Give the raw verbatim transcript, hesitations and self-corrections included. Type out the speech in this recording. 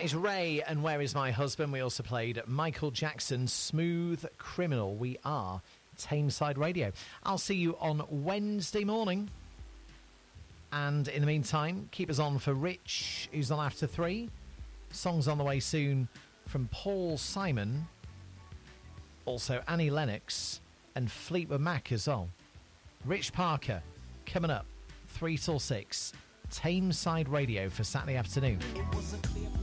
is Ray and Where Is My Husband? We also played Michael Jackson's Smooth Criminal. We are Tameside Radio. I'll see you on Wednesday morning. And in the meantime, keep us on for Rich, who's on after three. Songs on the way soon from Paul Simon. Also Annie Lennox and Fleetwood Mac as well. Rich Parker coming up three till six. Tameside Radio for Saturday afternoon. It was a clear